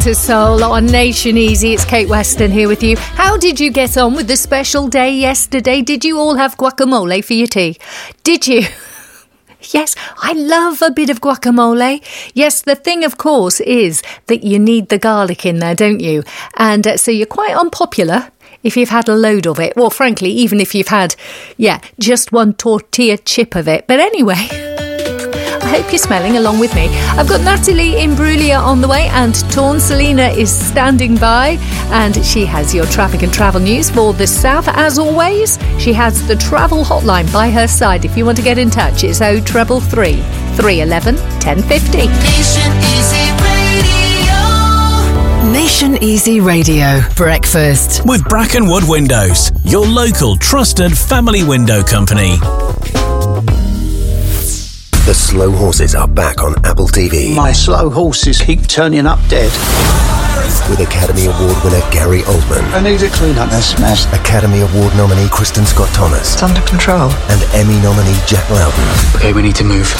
to Soul on Nation Easy. It's Kate Weston here with you. How did you get on with the special day yesterday? Did you all have guacamole for your tea? Did you? Yes, I love a bit of guacamole. Yes, the thing, of course, is that you need the garlic in there, don't you? And so you're quite unpopular if you've had a load of it. Well, frankly, even if you've had, just one tortilla chip of it. But anyway, I hope you're smelling along with me. I've got Natalie Imbruglia on the way, and Torn Selena is standing by, and she has your traffic and travel news for the south. As always, she has the travel hotline by her side. If you want to get in touch, it's 0333 311 1050. Nation Easy Radio. Nation Easy Radio. Breakfast with Brackenwood Windows, your local trusted family window company. The Slow Horses are back on Apple TV. My slow horses keep turning up dead. With Academy Award winner Gary Oldman. I need to clean up this mess. Academy Award nominee Kristen Scott Thomas. It's under control. And Emmy nominee Jack Loudon. Okay, we need to move.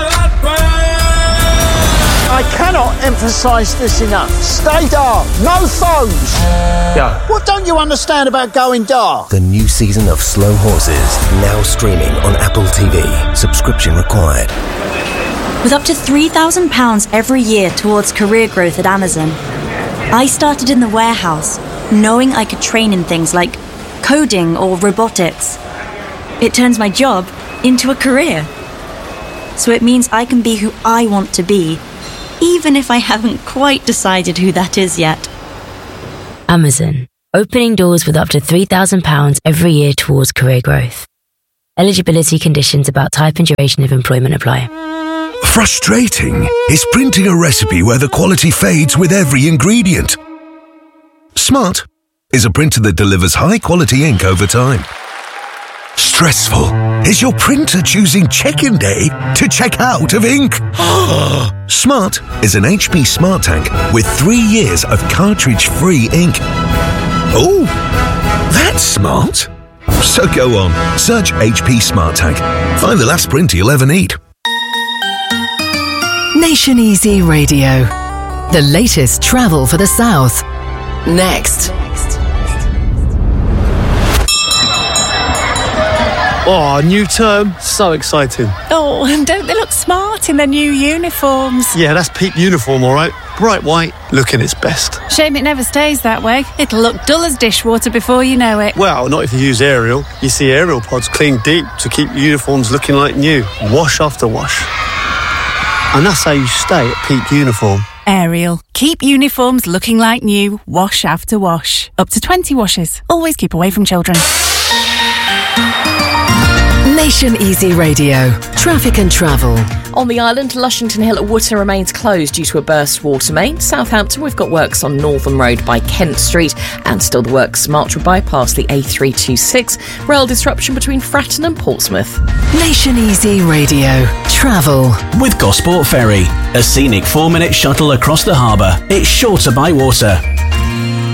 I cannot emphasise this enough. Stay dark. No phones. Yeah. What don't you understand about going dark? The new season of Slow Horses, now streaming on Apple TV. Subscription required. With up to £3,000 every year towards career growth at Amazon, I started in the warehouse, knowing I could train in things like coding or robotics. It turns my job into a career. So it means I can be who I want to be, even if I haven't quite decided who that is yet. Amazon, opening doors with up to £3,000 every year towards career growth. Eligibility conditions about type and duration of employment apply. Frustrating is printing a recipe where the quality fades with every ingredient. Smart is a printer that delivers high-quality ink over time. Stressful is your printer choosing check-in day to check out of ink. Smart is an HP Smart Tank with 3 years of cartridge-free ink. Oh, that's smart. So go on, search HP Smart Tank. Find the last printer you'll ever need. Nation Easy Radio. The latest travel for the south. Next. Oh, new term. So exciting. Oh, and don't they look smart in their new uniforms? Yeah, that's peak uniform, all right. Bright white, looking its best. Shame it never stays that way. It'll look dull as dishwater before you know it. Well, not if you use Ariel. You see Ariel pods clean deep to keep uniforms looking like new. Wash after wash. And that's how you stay at peak uniform. Ariel. Keep uniforms looking like new, wash after wash. Up to 20 washes. Always keep away from children. Nation Easy Radio. Traffic and travel. On the island, Lushington Hill at Wootton remains closed due to a burst water main. Southampton, we've got works on Northern Road by Kent Street, and still the works Marchwood bypass the A326. Rail disruption between Fratton and Portsmouth. Nation Easy Radio. Travel. With Gosport Ferry, a scenic 4-minute shuttle across the harbour. It's shorter by water.